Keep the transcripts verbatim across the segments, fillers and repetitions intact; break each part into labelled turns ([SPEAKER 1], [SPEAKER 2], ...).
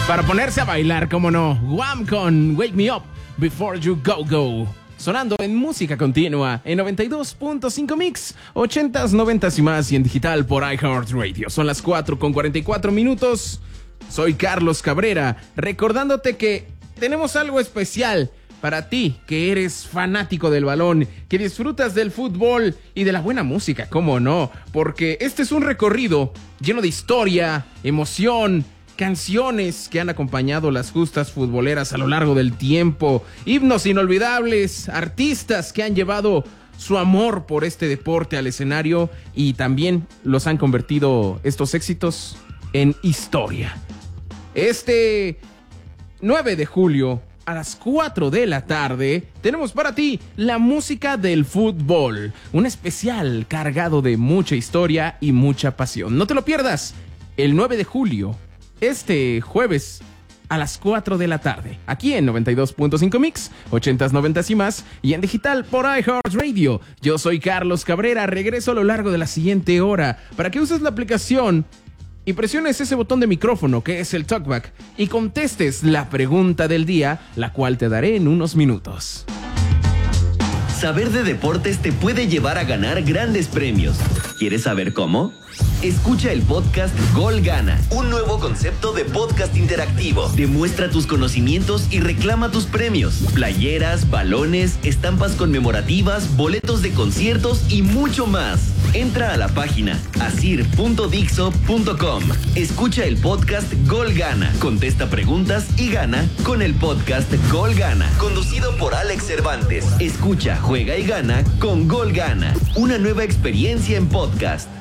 [SPEAKER 1] Para ponerse a bailar, como no, Wham con Wake Me Up Before You Go Go. Sonando en música continua en noventa y dos punto cinco Mix, ochentas, noventas y más, y en digital por iHeartRadio. Son las cuatro con cuarenta y cuatro minutos. Soy Carlos Cabrera, recordándote que tenemos algo especial para ti, que eres fanático del balón, que disfrutas del fútbol y de la buena música, cómo no, porque este es un recorrido lleno de historia, emoción, canciones que han acompañado las justas futboleras a lo largo del tiempo, himnos inolvidables, artistas que han llevado su amor por este deporte al escenario y también los han convertido estos éxitos en historia. Este nueve de julio a las cuatro de la tarde tenemos para ti la música del fútbol, un especial cargado de mucha historia y mucha pasión. No te lo pierdas, el nueve de julio, este jueves a las cuatro de la tarde, aquí en noventa y dos punto cinco Mix, ochentas, noventas y más, y en digital por iHeartRadio. Yo soy Carlos Cabrera, regreso a lo largo de la siguiente hora para que uses la aplicación y presiones ese botón de micrófono que es el talkback y contestes la pregunta del día, la cual te daré en unos minutos.
[SPEAKER 2] Saber de deportes te puede llevar a ganar grandes premios. ¿Quieres saber cómo? Escucha el podcast Gol Gana, un nuevo concepto de podcast interactivo. Demuestra tus conocimientos y reclama tus premios. Playeras, balones, estampas conmemorativas, boletos de conciertos y mucho más. Entra a la página asir punto dixo punto com. Escucha el podcast Gol Gana, contesta preguntas y gana con el podcast Gol Gana, conducido por Alex Cervantes. Escucha, juega y gana con Gol Gana, una nueva experiencia en podcast.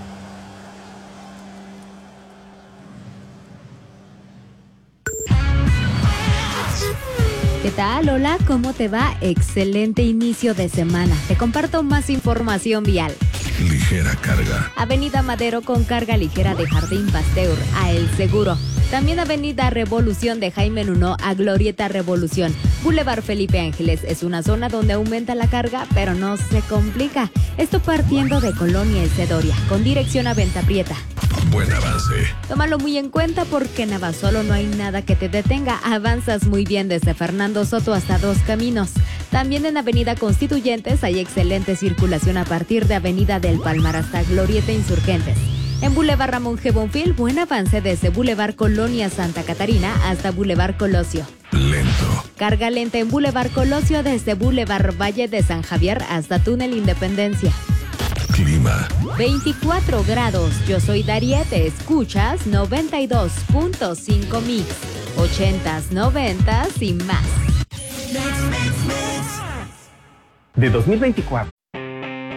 [SPEAKER 3] ¿Qué tal? Hola, ¿cómo te va? Excelente inicio de semana. Te comparto más información vial.
[SPEAKER 4] Ligera carga.
[SPEAKER 3] Avenida Madero con carga ligera de Jardín Pasteur a El Seguro. También Avenida Revolución de Jaime Nuno a Glorieta Revolución. Boulevard Felipe Ángeles es una zona donde aumenta la carga, pero no se complica. Esto partiendo de Colonia El Cedoria, con dirección a Venta Prieta.
[SPEAKER 4] Buen avance.
[SPEAKER 3] Tómalo muy en cuenta porque en Navasolo no hay nada que te detenga. Avanzas muy bien desde Fernando Soto hasta Dos Caminos. También en Avenida Constituyentes hay excelente circulación a partir de Avenida del Palmar hasta Glorieta Insurgentes. En Boulevard Ramón G. Bonfil, buen avance desde Boulevard Colonia Santa Catarina hasta Boulevard Colosio.
[SPEAKER 4] Lento.
[SPEAKER 3] Carga lenta en Boulevard Colosio desde Boulevard Valle de San Javier hasta Túnel Independencia.
[SPEAKER 4] Clima.
[SPEAKER 3] veinticuatro grados. Yo soy Dariete. Escuchas noventa y dos punto cinco Mix. ochentas, noventas y más.
[SPEAKER 5] De dos mil veinticuatro.